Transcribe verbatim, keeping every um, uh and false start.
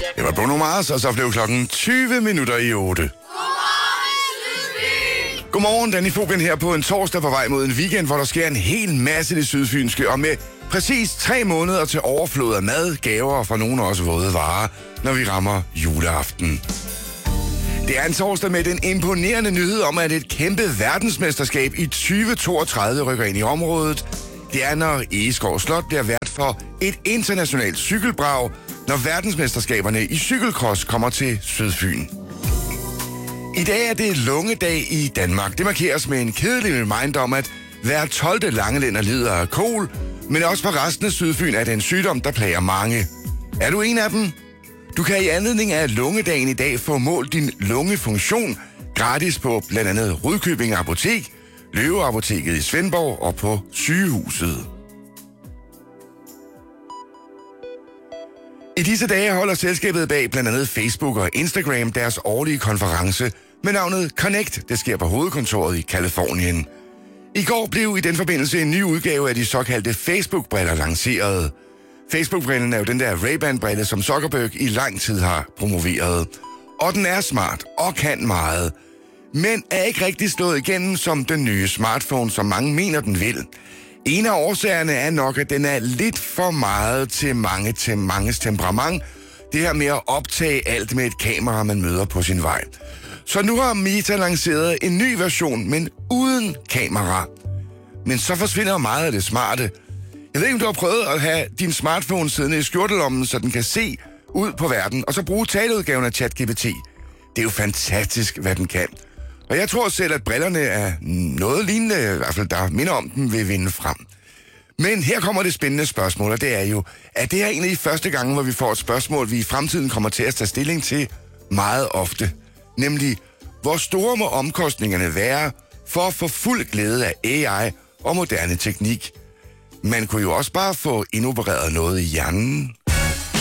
Det var Bruno Mars, og så blev klokken tyve minutter i otte. Godmorgen, Danny Foglen her på en torsdag på vej mod en weekend, hvor der sker en hel masse det sydfynske, og med præcis tre måneder til overflod af mad, gaver og for nogle også våde varer, når vi rammer juleaften. Det er en torsdag med den imponerende nyhed om, at et kæmpe verdensmesterskab i tyve toogtredive rykker ind i området. Det er, når Egeskov Slot bliver vært for et internationalt cykelbrag, når verdensmesterskaberne i cykelcross kommer til Sydfyn. I dag er det lungedag i Danmark. Det markeres med en kedelig reminder om, at hver tolvte langelænder lider af kol, men også for resten af Sydfyn er det en sygdom, der plager mange. Er du en af dem? Du kan i anledning af lungedagen i dag få målt din lungefunktion gratis på blandt andet Rudkøbing Apotek, Løveapoteket i Svendborg og på sygehuset. I disse dage holder selskabet bag blandt andet Facebook og Instagram deres årlige konference med navnet Connect. Det sker på hovedkontoret i Californien. I går blev i den forbindelse en ny udgave af de såkaldte Facebook-briller lanceret. Facebook-brillen er jo den der Ray-Ban-brille, som Zuckerberg i lang tid har promoveret. Og den er smart og kan meget, men er ikke rigtig slået igennem som den nye smartphone, som mange mener den vil. En af årsagerne er nok, at den er lidt for meget til mange til manges temperament. Det her med at optage alt med et kamera, man møder på sin vej. Så nu har Meta lanceret en ny version, men uden kamera. Men så forsvinder meget af det smarte. Jeg ved ikke, om du har prøvet at have din smartphone siddende i skjortelommen, så den kan se ud på verden, og så bruge taleudgaven af ChatGPT. Det er jo fantastisk, hvad den kan. Og jeg tror selv, at brillerne er noget lignende, i hvert fald der minder om den, vil vinde frem. Men her kommer det spændende spørgsmål, og det er jo, at det er egentlig første gang, hvor vi får et spørgsmål, vi i fremtiden kommer til at tage stilling til meget ofte. Nemlig, hvor store må omkostningerne være for at få fuld glæde af A I og moderne teknik? Man kunne jo også bare få indopereret noget i hjernen.